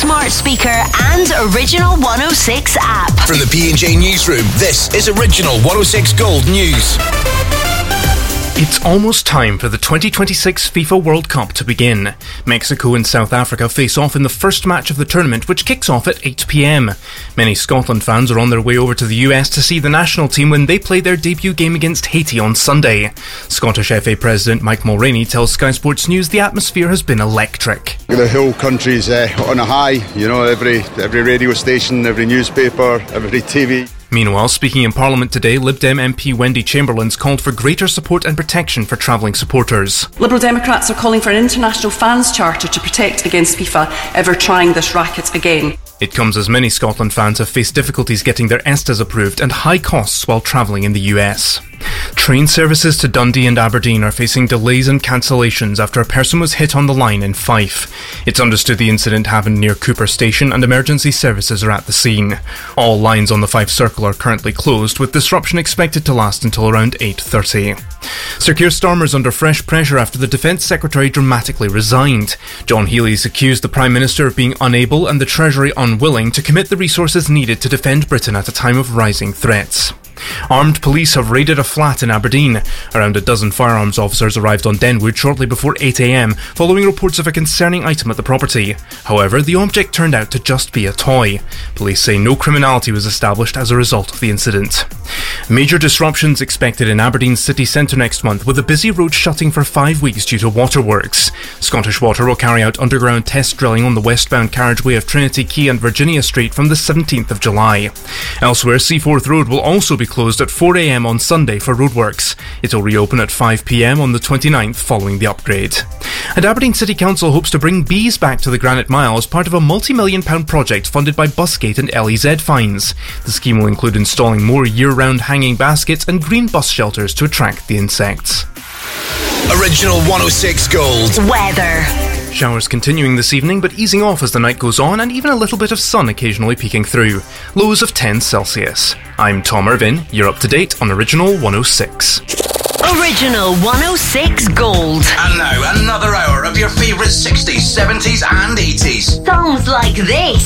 smart speaker and Original 106 app. From the P&J Newsroom, this is Original 106 Gold News. It's almost time for the 2026 FIFA World Cup to begin. Mexico and South Africa face off in the first match of the tournament, which kicks off at 8 p.m. Many Scotland fans are on their way over to the US to see the national team when they play their debut game against Haiti on Sunday. Scottish FA President Mike Mulroney tells Sky Sports News the atmosphere has been electric. The whole country's on a high, you know, every radio station, every newspaper, every TV. Meanwhile, speaking in Parliament today, Lib Dem MP Wendy Chamberlain's called for greater support and protection for travelling supporters. Liberal Democrats are calling for an international fans charter to protect against FIFA ever trying this racket again. It comes as many Scotland fans have faced difficulties getting their ESTAs approved and high costs while travelling in the US. Train services to Dundee and Aberdeen are facing delays and cancellations after a person was hit on the line in Fife. It's understood the incident happened near Cooper Station and emergency services are at the scene. All lines on the Fife Circle are currently closed, with disruption expected to last until around 8:30. Sir Keir Starmer's under fresh pressure after the Defence Secretary dramatically resigned. John Healey's accused the Prime Minister of being unable and the Treasury unwilling to commit the resources needed to defend Britain at a time of rising threats. Armed police have raided a flat in Aberdeen. Around a dozen firearms officers arrived on Denwood shortly before 8 a.m, following reports of a concerning item at the property. However, the object turned out to just be a toy. Police say no criminality was established as a result of the incident. Major disruptions expected in Aberdeen's city centre next month, with a busy road shutting for 5 weeks due to waterworks. Scottish Water will carry out underground test drilling on the westbound carriageway of Trinity Quay and Virginia Street from the 17th of July. Elsewhere, Seaforth Road will also be closed at 4 a.m. on Sunday for roadworks. It will reopen at 5 p.m. on the 29th following the upgrade. And Aberdeen City Council hopes to bring bees back to the Granite Mile as part of a multi-million-pound project funded by Busgate and LEZ fines. The scheme will include installing more year-round hanging baskets and green bus shelters to attract the insects. Original 106 Gold Weather. Showers continuing this evening, but easing off as the night goes on, and even a little bit of sun occasionally peeking through. Lows of 10 Celsius. I'm Tom Irvin. You're up to date on Original 106. Original 106 Gold. And now another hour of your favourite 60s, 70s and 80s. Songs like this.